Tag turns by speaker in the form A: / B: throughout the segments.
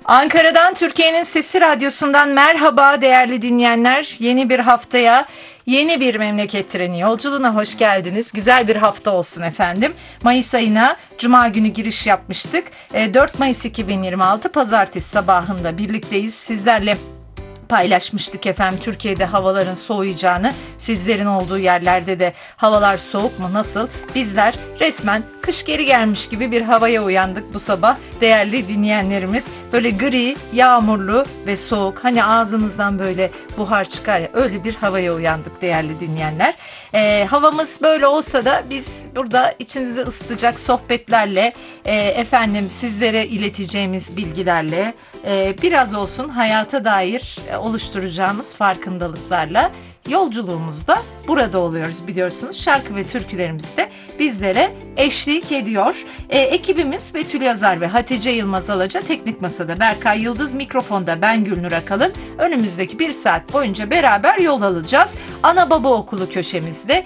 A: Ankara'dan Türkiye'nin Sesi Radyosu'ndan merhaba değerli dinleyenler. Yeni bir haftaya, yeni bir memleket treni yolculuğuna hoş geldiniz. Güzel bir hafta olsun efendim. Mayıs ayına Cuma günü giriş yapmıştık. 4 Mayıs 2026 Pazartesi sabahında birlikteyiz. Sizlerle paylaşmıştık efendim Türkiye'de havaların soğuyacağını, sizlerin olduğu yerlerde de havalar soğuk mu nasıl? Bizler resmen kış geri gelmiş gibi bir havaya uyandık bu sabah değerli dinleyenlerimiz. Böyle gri, yağmurlu ve soğuk, hani ağzınızdan böyle buhar çıkar ya, öyle bir havaya uyandık değerli dinleyenler. Havamız böyle olsa da biz burada içinizi ısıtacak sohbetlerle, efendim sizlere ileteceğimiz bilgilerle, biraz olsun hayata dair oluşturacağımız farkındalıklarla yolculuğumuzda burada oluyoruz biliyorsunuz. Şarkı ve türkülerimiz de bizlere eşlik ediyor. Ekibimiz Betül Yazar ve Hatice Yılmaz Alaca, teknik masada Berkay Yıldız, mikrofonda ben Gülnur Akalın. Önümüzdeki bir saat boyunca beraber yol alacağız. Ana baba okulu köşemizde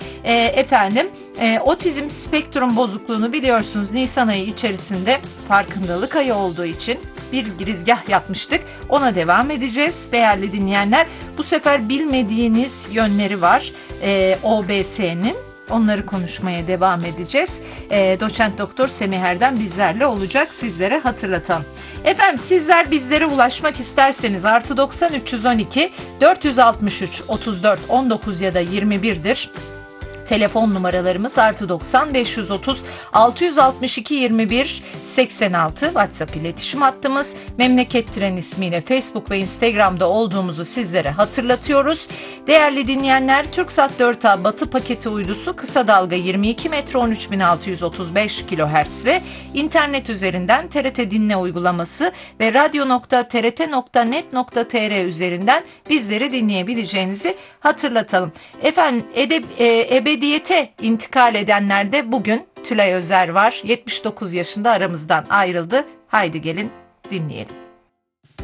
A: otizm spektrum bozukluğunu biliyorsunuz, Nisan ayı içerisinde farkındalık ayı olduğu için bir girizgah yapmıştık. Ona devam edeceğiz değerli dinleyenler. Bu sefer bilmediğiniz yönleri var OBS'nin. Onları konuşmaya devam edeceğiz. Doçent Doktor Semih Erdem bizlerle olacak. Sizlere hatırlatalım. Efendim sizler bizlere ulaşmak isterseniz +90 312 463 34 19 ya da 21'dir. Telefon numaralarımız +90 530 662 21 86. WhatsApp iletişim hattımız. Memleket Tren ismiyle Facebook ve Instagram'da olduğumuzu sizlere hatırlatıyoruz. Değerli dinleyenler, Türksat 4A Batı paketi uydusu kısa dalga 22 metre 13635 kHz ile internet üzerinden TRT Dinle uygulaması ve radyo.trt.net.tr üzerinden bizleri dinleyebileceğinizi hatırlatalım. Efendim ebediyete intikal edenlerde bugün Tülay Özer var. 79 yaşında aramızdan ayrıldı. Haydi gelin dinleyelim.